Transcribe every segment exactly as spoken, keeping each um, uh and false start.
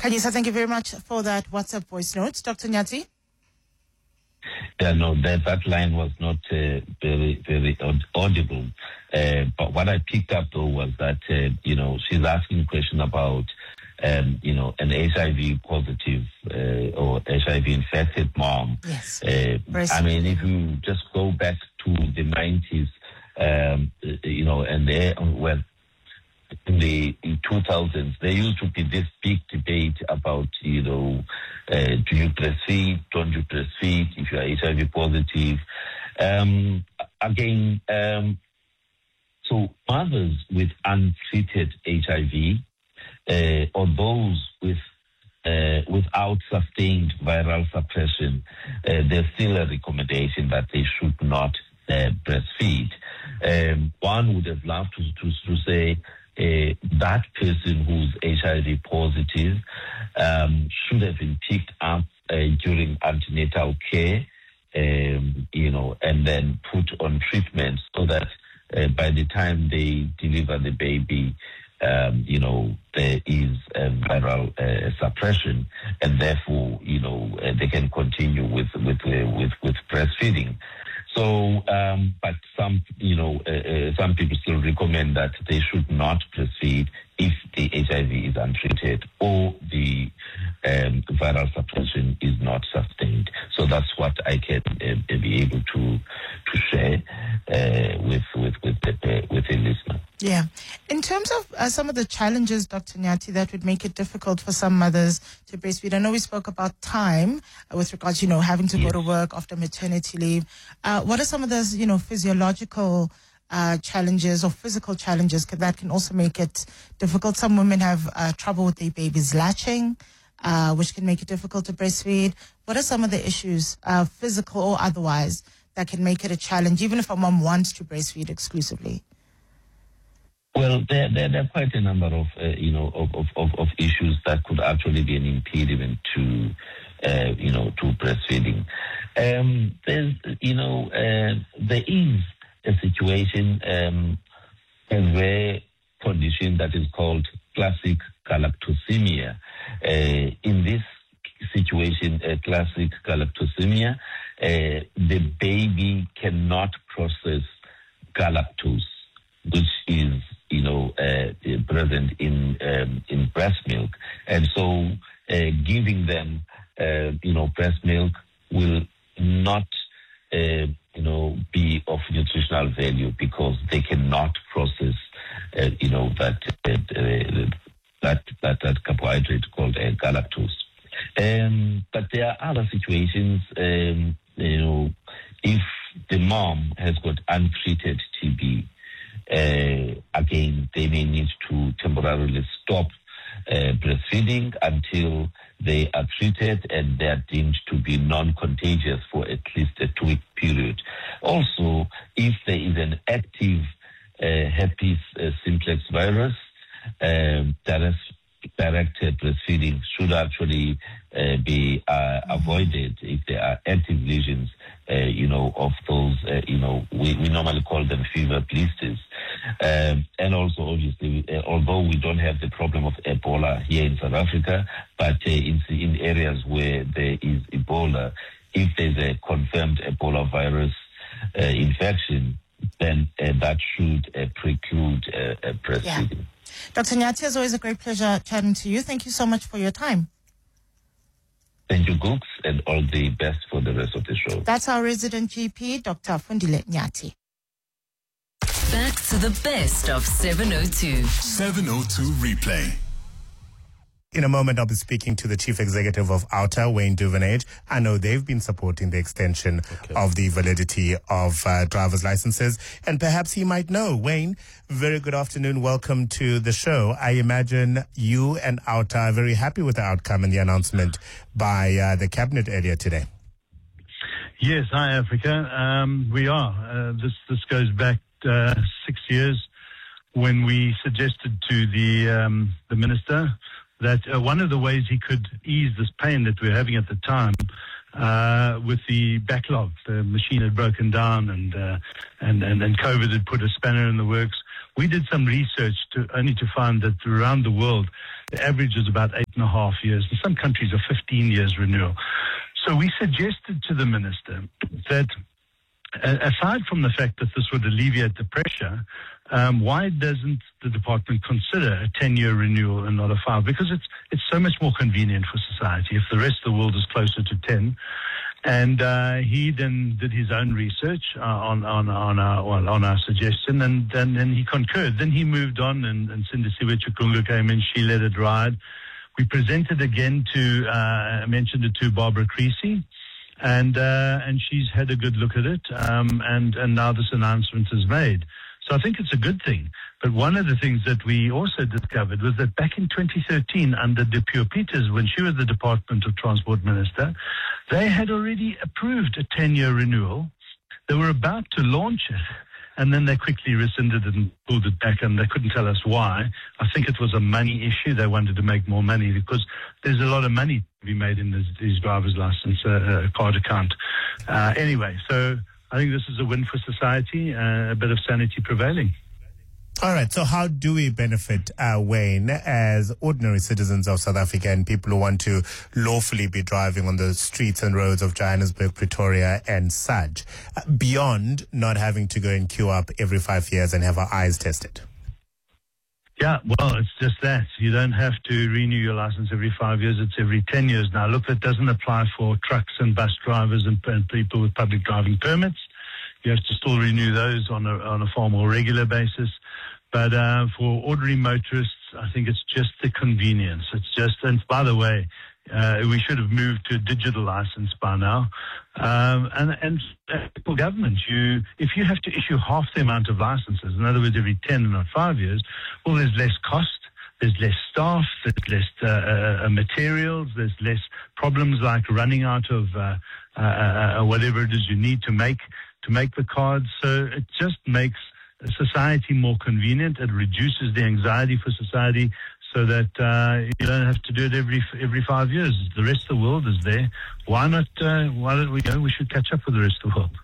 Khanyisa, thank you very much for that WhatsApp voice note. Doctor Nyati? Yeah, no, that, that line was not uh, very, very audible. Uh, but what I picked up, though, was that, uh, you know, she's asking a question about, um, you know, an H I V positive uh, or H I V infected mom. Yes. Uh, I mean, if you just go back to the nineties, um, you know, and they were in the in two thousands, there used to be this big debate about, you know, uh, do you breastfeed, don't you breastfeed, if you are H I V positive. Um, again, um, so mothers with untreated H I V uh, or those with uh, without sustained viral suppression, uh, there's still a recommendation that they should not uh, breastfeed. Um, one would have loved to, to, to say, Uh, that person who's H I V positive um, should have been picked up uh, during antenatal care, um, you know, and then put on treatment so that uh, by the time they deliver the baby, um, you know, there is uh, viral uh, suppression, and therefore, you know, uh, they can continue with with uh, with with breastfeeding. So, um, but some, you know, uh, uh, some people still recommend that they should not breastfeed if the H I V is untreated or the um, viral suppression is not sustained. So that's what I can uh, be able to to share uh, with with with the, uh, with the listener. Yeah. In terms of uh, some of the challenges, Doctor Nyati, that would make it difficult for some mothers to breastfeed. I know we spoke about time uh, with regards, you know, having to yes. go to work after maternity leave. Uh, what are some of those, you know, physiological uh, challenges or physical challenges that can also make it difficult? Some women have uh, trouble with their babies latching, uh, which can make it difficult to breastfeed. What are some of the issues, uh, physical or otherwise, that can make it a challenge, even if a mom wants to breastfeed exclusively? Well, there, there, there are quite a number of, uh, you know, of, of, of, of issues that could actually be an impediment to, uh, you know, to breastfeeding. Um, there's, you know, uh, there is a situation, um, a rare condition that is called classic galactosemia. Uh, in this situation, uh, classic galactosemia, uh, the baby cannot process galactose, which is, you know, uh, present in um, in breast milk, and so uh, giving them, uh, you know, breast milk will not, uh, you know, be of nutritional value because they cannot process, uh, you know, that uh, that that that carbohydrate called uh, galactose. Um, but there are other situations, um, you know, if the mom has got untreated T B. Uh, again, they may need to temporarily stop uh, breastfeeding until they are treated and they are deemed to be non-contagious for at least a two-week period. Also, if there is an active uh, herpes uh, simplex virus, um, direct, direct breastfeeding should actually uh, be uh, avoided if there are active lesions, uh, you know, of those, uh, you know, we, we normally call them fever blisters. Um, and also, obviously, uh, although we don't have the problem of Ebola here in South Africa, but uh, in, in areas where there is Ebola, if there's a confirmed Ebola virus uh, infection, then uh, that should uh, preclude uh, uh, breastfeeding. Yeah. Doctor Nyati, it's always a great pleasure chatting to you. Thank you so much for your time. Thank you, Gooks, and all the best for the rest of the show. That's our resident G P, Doctor Fundile Nyati. Back to the best of seven oh two. seven oh two Replay. In a moment, I'll be speaking to the chief executive of OUTA, Wayne Duvenage. I know they've been supporting the extension okay. of the validity of uh, driver's licenses. And perhaps he might know. Wayne, very good afternoon. Welcome to the show. I imagine you and OUTA are very happy with the outcome and the announcement by uh, the cabinet earlier today. Yes, hi, Africa. Um, we are. Uh, this, this goes back uh, six years when we suggested to the, um, the minister that uh, one of the ways he could ease this pain that we were having at the time uh, with the backlog, the machine had broken down and, uh, and, and, and COVID had put a spanner in the works, We did some research to only to find that around the world, the average is about eight and a half years. In some countries, are fifteen years renewal. So we suggested to the minister that, uh, aside from the fact that this would alleviate the pressure, um, why doesn't the department consider a ten-year renewal and not a five? Because it's it's so much more convenient for society if the rest of the world is closer to ten. And uh, he then did his own research uh, on on on our well, on our suggestion, and then then he concurred. Then he moved on, and, and Sindisiwe Chikungu came in. She let it ride. We presented again to uh, I mentioned it to Barbara Creasy, and uh, and she's had a good look at it. Um, and and now this announcement is made. So I think it's a good thing. But one of the things that we also discovered was that back in twenty thirteen, under Dipuo Peters, when she was the Department of Transport Minister, they had already approved a ten-year renewal. They were about to launch it, and then they quickly rescinded it and pulled it back, and they couldn't tell us why. I think it was a money issue. They wanted to make more money because there's a lot of money to be made in this, these driver's license uh, uh, card account. Uh, anyway, so I think this is a win for society, uh, a bit of sanity prevailing. All right. So how do we benefit, uh, Wayne, as ordinary citizens of South Africa and people who want to lawfully be driving on the streets and roads of Johannesburg, Pretoria and such, uh, beyond not having to go and queue up every five years and have our eyes tested? Yeah, well, it's just that. You don't have to renew your license every five years. It's every ten years now. Look, that doesn't apply for trucks and bus drivers and, and people with public driving permits. You have to still renew those on a, on a far more regular basis. But uh, for ordinary motorists, I think it's just the convenience. It's just, and by the way, uh, we should have moved to a digital license by now. Um, and and uh, for government, you if you have to issue half the amount of licenses, in other words, every ten and not five years, well, there's less cost, there's less staff, there's less uh, uh, materials, there's less problems like running out of uh, uh, uh, whatever it is you need to make to make the cards. So it just makes society more convenient. It reduces the anxiety for society so that uh, you don't have to do it every every five years. The rest of the world is there. Why not? Uh, why don't we go? We should catch up with the rest of the world.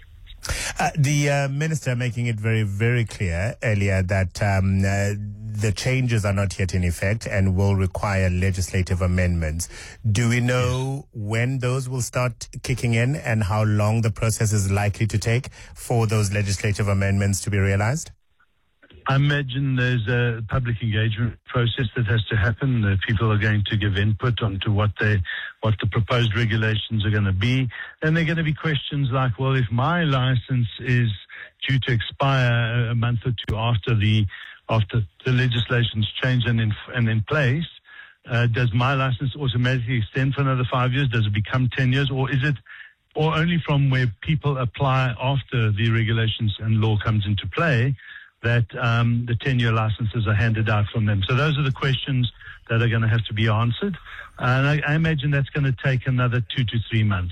Uh, the uh, minister making it very, very clear earlier that um, uh, the changes are not yet in effect and will require legislative amendments. Do we know when those will start kicking in and how long the process is likely to take for those legislative amendments to be realized? I imagine there's a public engagement process that has to happen. The people are going to give input onto what they, what the proposed regulations are going to be. And there are going to be questions like, well, if my license is due to expire a month or two after the after the legislation's changed and in, and in place, uh, does my license automatically extend for another five years? Does it become ten years? Or is it, or only from where people apply after the regulations and law comes into play, that um, the ten-year licenses are handed out from them? So those are the questions that are going to have to be answered. And I, I imagine that's going to take another two to three months.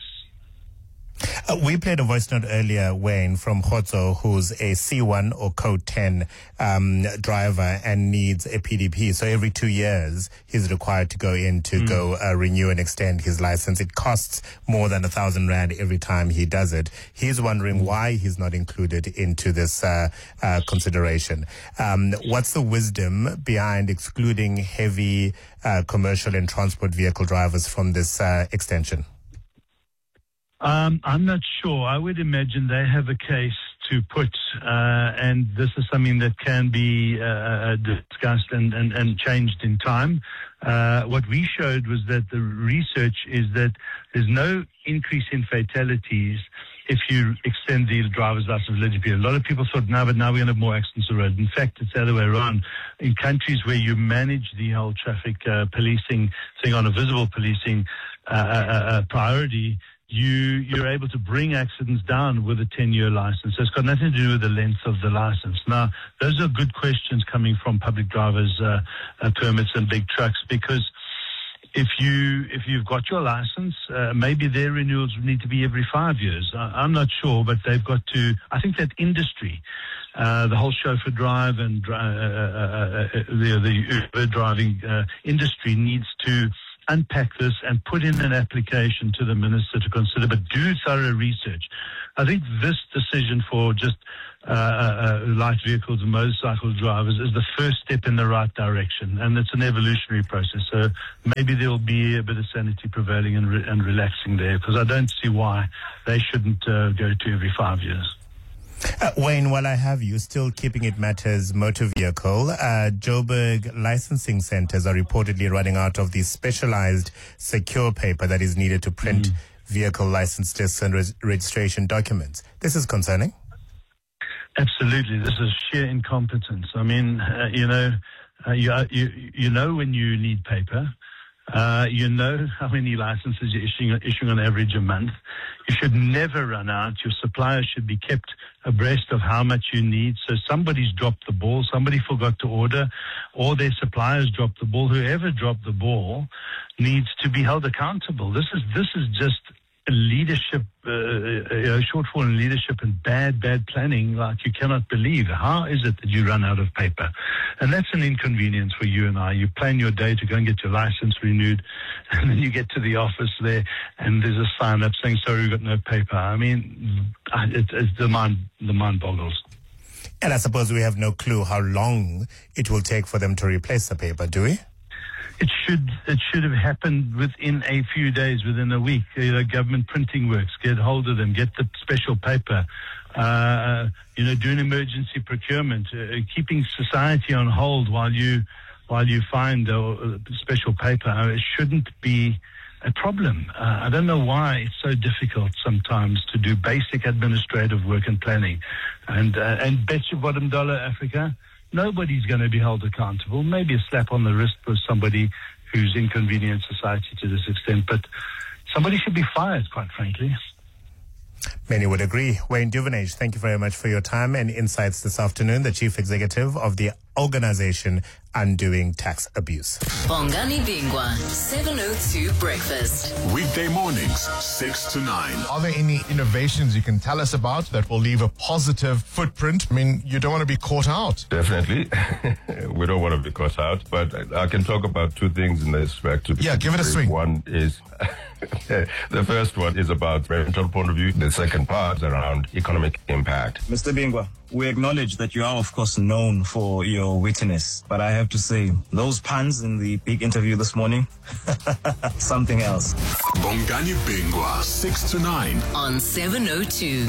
Uh, we played a voice note earlier, Wayne, from Khotso, who's a C one or Code ten um, driver and needs a P D P. So every two years, he's required to go in to mm. go uh, renew and extend his license. It costs more than a thousand rand every time he does it. He's wondering mm. why he's not included into this uh, uh, consideration. Um, what's the wisdom behind excluding heavy uh, commercial and transport vehicle drivers from this uh, extension? Um, I'm not sure. I would imagine they have a case to put, uh, and this is something that can be uh, discussed and, and, and changed in time. Uh, what we showed was that the research is that there's no increase in fatalities if you extend the driver's license validity period. A lot of people thought, no, but now we're going to have more accidents on the road. In fact, it's the other way around. In countries where you manage the whole traffic uh, policing thing on a visible policing uh, uh, uh, priority, You, you're able to bring accidents down with a ten-year license. So it's got nothing to do with the length of the license. Now, those are good questions coming from public drivers' uh, uh, permits and big trucks, because if, you, if you've got your license, uh, maybe their renewals need to be every five years. I, I'm not sure, but they've got to, I think that industry, uh, the whole chauffeur drive and uh, uh, uh, uh, the, the Uber driving uh, industry needs to unpack this and put in an application to the minister to consider, but do thorough research. I think this decision for just uh, uh, light vehicles and motorcycle drivers is the first step in the right direction, and it's an evolutionary process. So maybe there will be a bit of sanity prevailing and, re- and relaxing there, because I don't see why they shouldn't uh, go to every five years. Uh, Wayne, while I have you, still keeping it matters motor vehicle, uh, Joburg licensing centers are reportedly running out of the specialized secure paper that is needed to print mm. vehicle license lists and res- registration documents. This is concerning. Absolutely. This is sheer incompetence. I mean, uh, you know, uh, you, you you know when you need paper. Uh, you know how many licenses you're issuing, issuing on average a month. You should never run out. Your suppliers should be kept abreast of how much you need. So somebody's dropped the ball, somebody forgot to order, or their suppliers dropped the ball. Whoever dropped the ball needs to be held accountable. This is this is just a leadership, uh, a shortfall in leadership and bad, bad planning like you cannot believe. How is it that you run out of paper? And that's an inconvenience for you and I. You plan your day to go and get your license renewed, and then you get to the office there, and there's a sign up saying, sorry, we've got no paper. I mean, it, it's the mind, the mind boggles. And I suppose we have no clue how long it will take for them to replace the paper, do we? It should it should have happened within a few days, within a week. You know, government printing works. Get hold of them. Get the special paper. Uh, you know, do an emergency procurement. Uh, keeping society on hold while you while you find a special paper. Uh, it shouldn't be a problem. Uh, I don't know why it's so difficult sometimes to do basic administrative work and planning. And uh, and bet your bottom dollar, Africa, nobody's going to be held accountable. Maybe a slap on the wrist for somebody who's inconvenienced society to this extent, but somebody should be fired, quite frankly. Many would agree. Wayne Duvenage, thank you very much for your time and insights this afternoon, the Chief Executive of the organization Undoing Tax Abuse. Bongani Bingwa, seven oh two Breakfast. Weekday mornings, six to nine. Are there any innovations you can tell us about that will leave a positive footprint? I mean, you don't want to be caught out. Definitely. We don't want to be caught out, but I, I can talk about two things in this respect. Yeah, give it a swing. One is, the first one is about rental point of view. The second part is around economic impact. Mister Bingwa, we acknowledge that you are, of course, known for your wittiness, but I have to say, those puns in the big interview this morning, something else. Bongani Bingwa, six to nine. On seven oh two.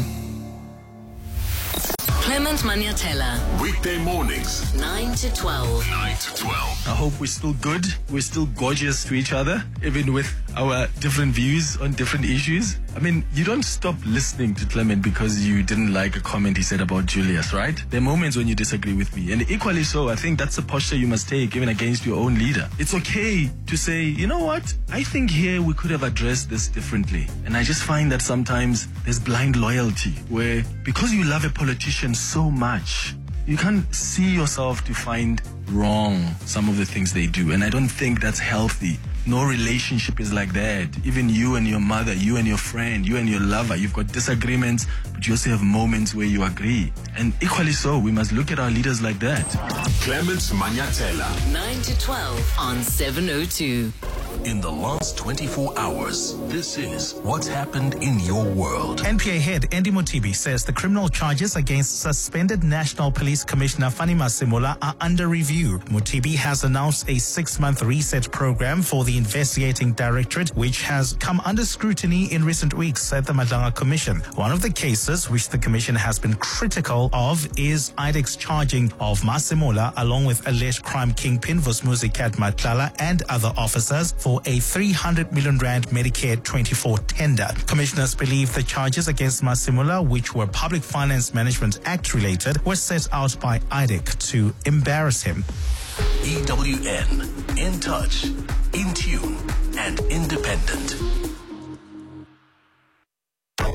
Clement Maniatella. Weekday mornings, nine to twelve. nine to twelve. I hope we're still good. We're still gorgeous to each other, even with our different views on different issues. I mean, you don't stop listening to Clement because you didn't like a comment he said about Julius, right? There are moments when you disagree with me. And equally so, I think that's a posture you must take even against your own leader. It's okay to say, you know what? I think here we could have addressed this differently. And I just find that sometimes there's blind loyalty where because you love a politician so much, you can't see yourself to find wrong some of the things they do. And I don't think that's healthy. No relationship is like that. Even you and your mother, you and your friend, you and your lover, you've got disagreements, but you also have moments where you agree. And equally so, we must look at our leaders like that. Clement Maniatella. nine to twelve on seven oh two. In the last twenty-four hours, this is what's happened in your world. N P A head Andy Motibi says the criminal charges against suspended National Police Commissioner Fani Masemola are under review. Motibi has announced a six-month reset program for the investigating directorate, which has come under scrutiny in recent weeks, said the Madlanga Commission. One of the cases which the Commission has been critical of is I D E C's charging of Masemola along with alleged crime kingpin Vusmuzi Kat Matlala and other officers for a three hundred million rand Medicare twenty-four tender. Commissioners believe the charges against Masemola, which were Public Finance Management Act related, were set out by I D E C to embarrass him. E W N, in touch, in tune, and independent.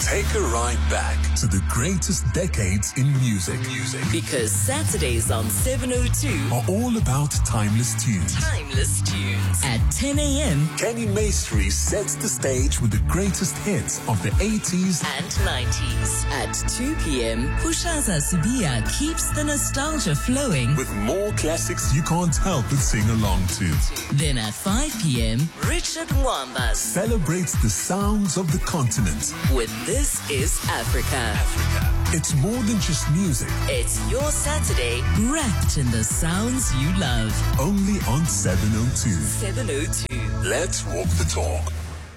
Take a ride back to the greatest decades in music. Music. Because Saturdays on seven oh two are all about timeless tunes. Timeless tunes. At ten a.m. Kenny Maestri sets the stage with the greatest hits of the eighties and nineties. At two p.m. Pushaza Sibia keeps the nostalgia flowing with more classics you can't help but sing along to. Then at five p.m. Richard Mwambas celebrates the sounds of the continent with This Is Africa. Africa. It's more than just music. It's your Saturday wrapped in the sounds you love. Only on seven oh two. seven oh two. Let's walk the talk.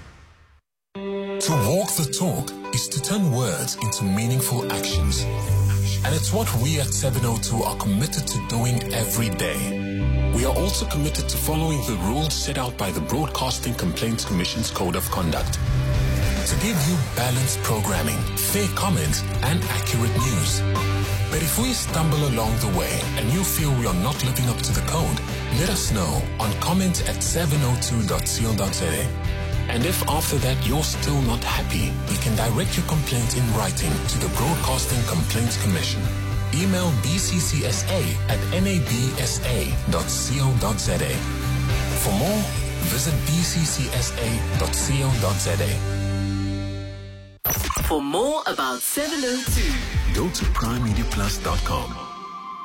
To walk the talk is to turn words into meaningful actions. And it's what we at seven oh two are committed to doing every day. We are also committed to following the rules set out by the Broadcasting Complaints Commission's Code of Conduct to give you balanced programming, fair comments, and accurate news. But if we stumble along the way and you feel we are not living up to the code, let us know on comment at seven oh two dot co dot za. And if after that you're still not happy, you can direct your complaint in writing to the Broadcasting Complaints Commission. Email b c c s a at n a b s a dot co dot za. For more, visit b c c s a dot co dot za. For more about seven oh two, go to prime media plus dot com.